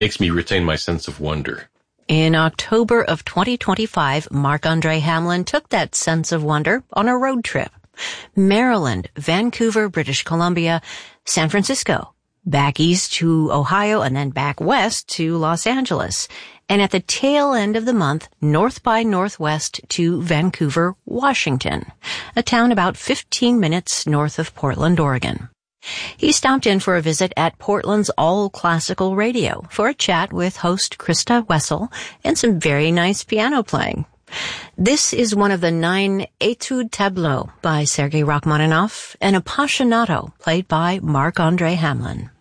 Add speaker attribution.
Speaker 1: Makes me retain my sense of wonder.
Speaker 2: In October of 2025, Marc-Andre Hamelin took that sense of wonder on a road trip. Maryland, Vancouver, British Columbia, San Francisco, back east to Ohio, and then back west to Los Angeles. And at the tail end of the month, north by northwest to Vancouver, Washington, a town about 15 minutes north of Portland, Oregon. He stopped in for a visit at Portland's All Classical Radio for a chat with host Krista Wessel and some very nice piano playing. This is one of the 9 Etudes Tableaux by Sergei Rachmaninoff, an Appassionato played by Marc-Andre Hamelin.